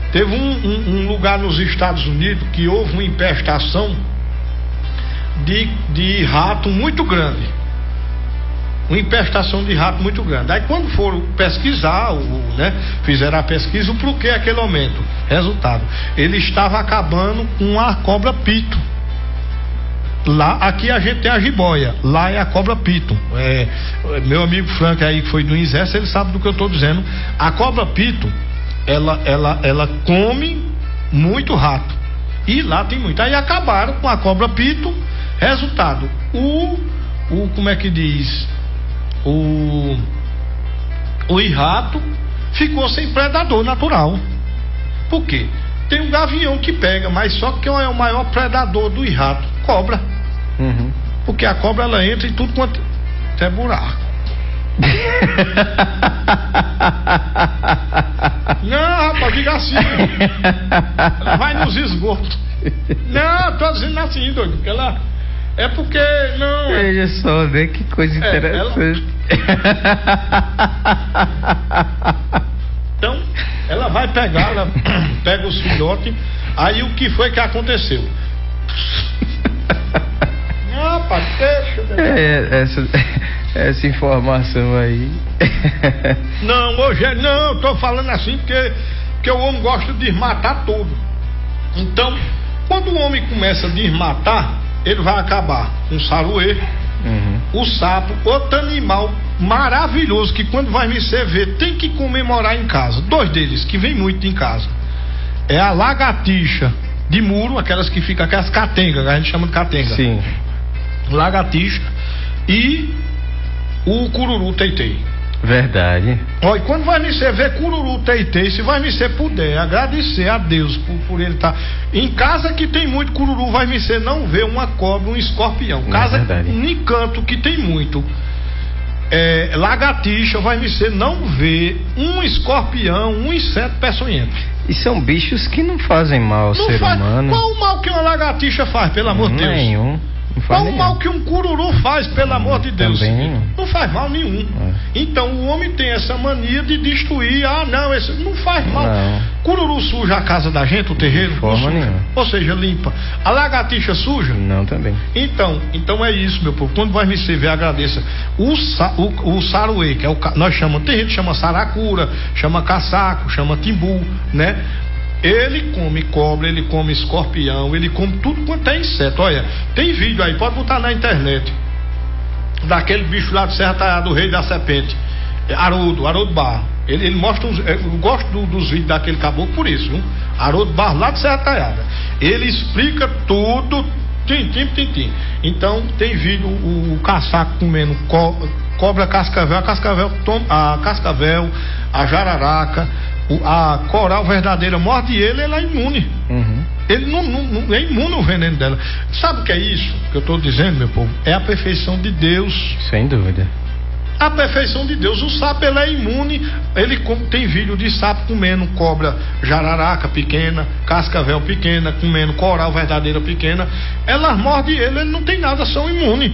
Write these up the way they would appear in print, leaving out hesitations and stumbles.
Teve um lugar nos Estados Unidos que houve uma infestação de rato muito grande. Uma infestação de rato muito grande. Aí quando foram pesquisar, fizeram a pesquisa, por que aquele aumento? Resultado, ele estava acabando com a cobra pito. Lá, aqui a gente tem a jiboia, lá é a cobra pito. Meu amigo Frank aí, que foi do exército, ele sabe do que eu estou dizendo. A cobra pito, ela come muito rato. E lá tem muito. Aí acabaram com a cobra pito. Resultado, como é que diz? O rato ficou sem predador natural. Por quê? Tem um gavião que pega, mas só que é o maior predador do rato, cobra. Uhum. Porque a cobra, ela entra em tudo quanto é buraco. Não, rapaz, diga assim. Ela vai nos esgotos. Não, tô dizendo assim, doido, porque ela... É porque, não... Veja só, né? Que coisa interessante. Então, ela vai pegar, ela pega os filhotes. Aí o que foi que aconteceu? Rapaz, deixa... Essa informação aí... Não, eu tô falando assim porque o homem gosta de desmatar tudo. Então, quando o homem começa a desmatar, ele vai acabar com o saruê, o sapo, outro animal maravilhoso que quando vai me ver tem que comemorar em casa. 2 deles que vem muito em casa é a lagartixa de muro, aquelas que ficam, aquelas catengas, que a gente chama de catenga. Sim. Lagartixa e o cururu teitei. Verdade. Olha, quando vai me ver cururu teitei, se vai me puder agradecer a Deus por ele estar em casa que tem muito cururu, vai me não ver uma cobra, um escorpião. Casa em canto que tem muito lagartixa, vai me não ver um escorpião, um inseto peçonhento. E são bichos que não fazem mal ao ser humano. Qual o mal que uma lagartixa faz, pelo amor de Deus? Nenhum. Qual o mal que um cururu faz, pelo amor de Deus? Não faz mal nenhum. Então o homem tem essa mania de destruir. Não, esse não faz mal. Não. Cururu suja a casa da gente, o terreiro? De forma nenhuma. Ou seja, limpa. A lagartixa suja? Não, também. Então é isso, meu povo. Quando vai me servir, agradeça. O saruê, que é nós chamamos, tem gente que chama saracura, chama caçaco, chama timbu, né? Ele come cobra, ele come escorpião, ele come tudo quanto é inseto. Olha, tem vídeo aí, pode botar na internet, daquele bicho lá de Serra Talhada, do rei da serpente, Haroldo Barro. Ele mostra eu gosto dos vídeos daquele caboclo por isso, viu? Haroldo Barro lá de Serra Talhada. Ele explica tudo, tim. Então tem vídeo, o caçaco comendo cobra cascavel, a cascavel, a jararaca, a coral verdadeira morde ele é imune. Ele não é imune o veneno dela. Sabe o que é isso que eu estou dizendo, meu povo? É a perfeição de Deus. Sem dúvida. A perfeição de Deus. O sapo, ele é imune. Tem vídeo de sapo comendo cobra jararaca pequena, cascavel pequena, comendo coral verdadeira pequena. Elas mordem ele não tem nada, são imunes.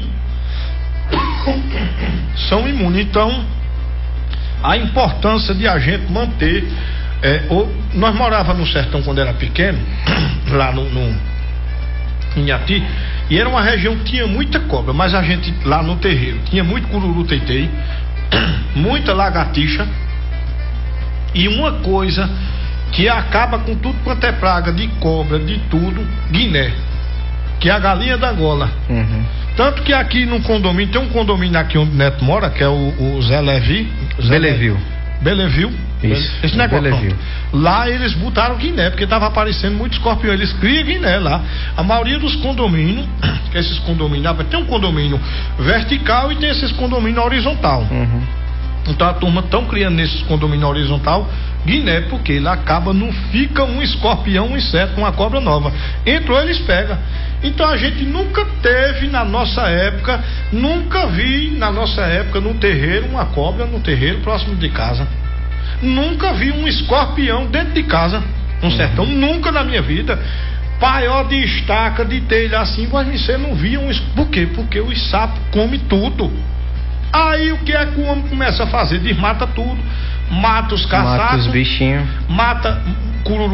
Então, a importância de a gente manter. Nós morávamos no sertão quando era pequeno, lá no Inhati, e era uma região que tinha muita cobra, mas a gente lá no terreiro tinha muito cururu teitei, muita lagartixa e uma coisa que acaba com tudo quanto é praga de cobra, de tudo, guiné, que é a galinha da Angola. Tanto que aqui no condomínio, tem um condomínio aqui onde o Neto mora, que é o Zé Levi. Belleville. Isso. Esse negócio. Lá eles botaram guiné, porque estava aparecendo muito escorpião. Eles criam guiné lá. A maioria dos condomínios, que esses condomínios, tem um condomínio vertical e tem esses condomínios horizontal. Então a turma estão criando nesses condomínios horizontal guiné, porque lá acaba, não fica um escorpião, um inseto, uma cobra nova. Entrou, eles pegam. Então a gente nunca teve na nossa época, nunca vi na nossa época no terreiro, uma cobra no terreiro próximo de casa. Nunca vi um escorpião dentro de casa, no sertão, nunca na minha vida. Paiol de estaca, de telha assim, mas você não via um. Por quê? Porque os sapos comem tudo. Aí o que é que o homem começa a fazer? Desmata tudo, mata os caçacos, mata os bichinhos, mata cururu